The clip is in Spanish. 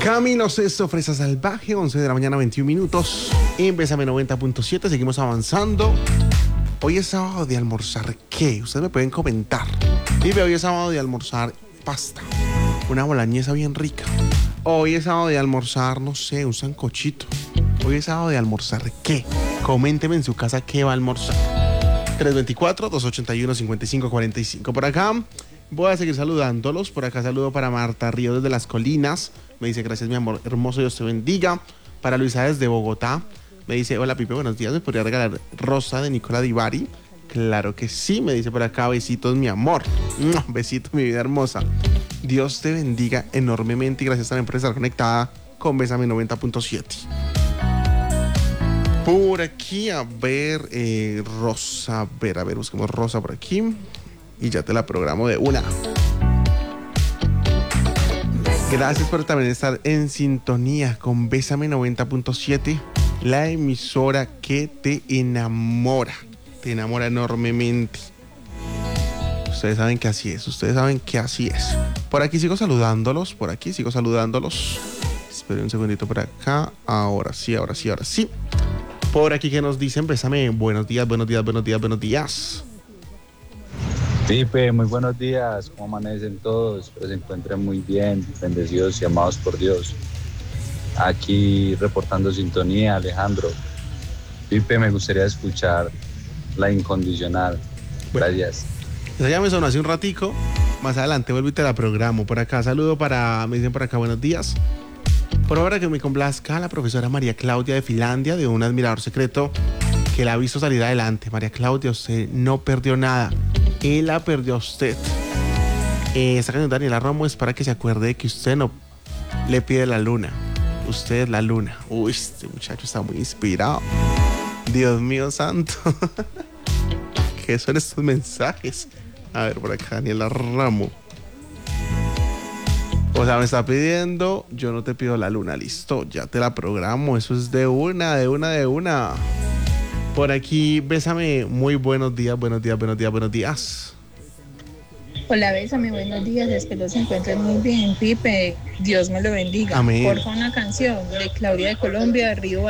Camino Sesto, Fresa Salvaje, 11 de la mañana, 21 minutos. En Bésame 90.7, seguimos avanzando. Hoy es sábado de almorzar, ¿qué? Ustedes me pueden comentar. Dime, hoy es sábado de almorzar pasta, una boloñesa bien rica. Hoy es sábado de almorzar, no sé, un sancochito. Hoy es sábado de almorzar, ¿qué? Coménteme en su casa qué va a almorzar. 324-281-5545. Por acá voy a seguir saludándolos. Por acá saludo para Marta Río desde Las Colinas. Me dice, gracias mi amor hermoso, Dios te bendiga. Para Luisa desde Bogotá. Me dice, hola Pipe, buenos días. ¿Me podría regalar Rosa de Nicola Divari? Claro que sí. Me dice por acá, besitos mi amor. Besitos mi vida hermosa. Dios te bendiga enormemente y gracias también por estar conectada con Bésame 90.7. Por aquí, a ver, Rosa, a ver, busquemos Rosa por aquí y ya te la programo de una. Gracias por también estar en sintonía con Bésame 90.7, la emisora que te enamora enormemente. Ustedes saben que así es, Por aquí sigo saludándolos, Esperen un segundito por acá, ahora sí. Por aquí que nos dicen, Bésame, buenos días. Pipe, muy buenos días, ¿cómo amanecen todos? Espero se encuentren muy bien, bendecidos y amados por Dios. Aquí reportando sintonía, Alejandro. Pipe, me gustaría escuchar La Incondicional. Gracias. Esa ya me sonó hace un ratico, más adelante vuelvo y te la programo. Por acá, me dicen por acá, buenos días. Por ahora que me complazca la profesora María Claudia de Finlandia, de un admirador secreto que la ha visto salir adelante. María Claudia, usted no perdió nada. Él la perdió a usted. Esta canción de Daniela Romo es para que se acuerde de que usted no le pide la luna. Usted es la luna. Uy, este muchacho está muy inspirado. Dios mío santo. ¿Qué son estos mensajes? A ver, por acá, Daniela Ramo. O sea, me está pidiendo, yo no te pido la luna, listo, ya te la programo, eso es de una. Por aquí, Bésame, muy buenos días. Hola, Bésame, buenos días, espero se encuentren muy bien, Pipe, Dios me lo bendiga. Amén. Porfa, una canción de Claudia de Colombia, de Río